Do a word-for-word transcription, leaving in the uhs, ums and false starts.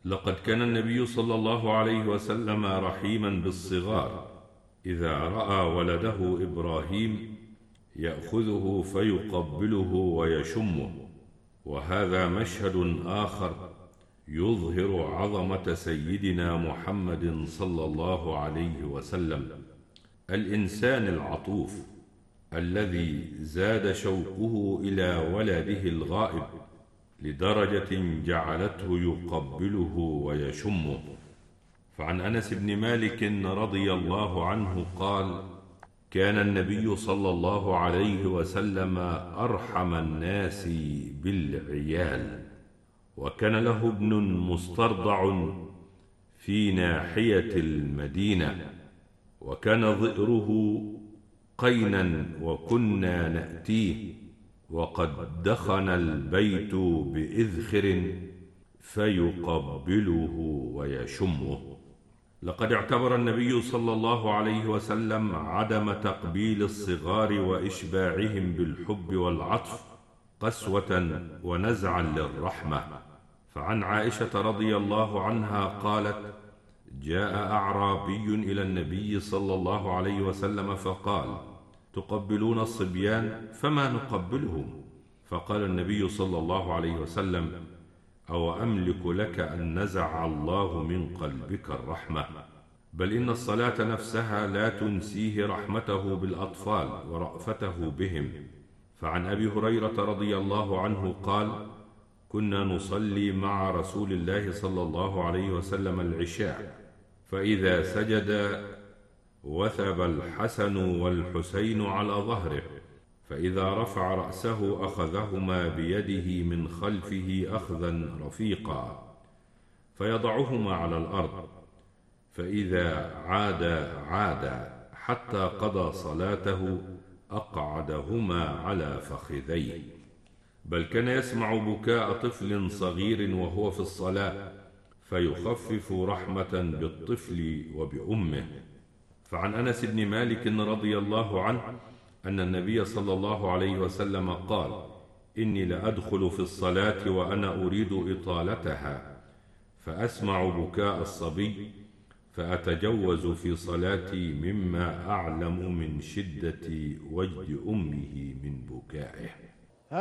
لقد كان النبي صلى الله عليه وسلم رحيما بالصغار، إذا رأى ولده إبراهيم يأخذه فيقبله ويشمه، وهذا مشهد آخر يظهر عظمة سيدنا محمد صلى الله عليه وسلم، الإنسان العطوف الذي زاد شوقه إلى ولده الغائب لدرجة جعلته يقبله ويشمه. فعن أنس بن مالك رضي الله عنه قال: كان النبي صلى الله عليه وسلم أرحم الناس بالعيال، وكان له ابن مسترضع في ناحية المدينة، وكان ظئره قينا وكنا نأتيه، وقد دخن البيت بإذخر فيقبله ويشمه. لقد اعتبر النبي صلى الله عليه وسلم عدم تقبيل الصغار وإشباعهم بالحب والعطف قسوة ونزعا للرحمة. فعن عائشة رضي الله عنها قالت: جاء أعرابي إلى النبي صلى الله عليه وسلم فقال: تقبلون الصبيان فما نقبلهم؟ فقال النبي صلى الله عليه وسلم: أو أملك لك أن نزع الله من قلبك الرحمة؟ بل إن الصلاة نفسها لا تنسيه رحمته بالأطفال ورأفته بهم. فعن أبي هريرة رضي الله عنه قال: كنا نصلي مع رسول الله صلى الله عليه وسلم العشاء، فإذا سجد وثب الحسن والحسين على ظهره، فإذا رفع رأسه أخذهما بيده من خلفه أخذا رفيقا فيضعهما على الأرض، فإذا عاد عاد حتى قضى صلاته أقعدهما على فخذيه. بل كان يسمع بكاء طفل صغير وهو في الصلاة فيخفف رحمة بالطفل وبأمه. فعن أنس بن مالك رضي الله عنه أن النبي صلى الله عليه وسلم قال: إني لأدخل في الصلاة وأنا أريد إطالتها، فأسمع بكاء الصبي فأتجوز في صلاتي مما أعلم من شدة وجد أمه من بكائه.